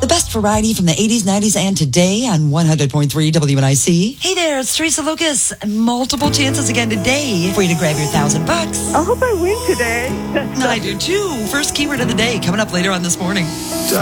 The best variety from the 80s, 90s, and today on 100.3 WNIC. Hey there, it's Teresa Lucas. Multiple chances again today for you to grab your $1,000. I hope I win today. I do too. First keyword of the day coming up later on this morning.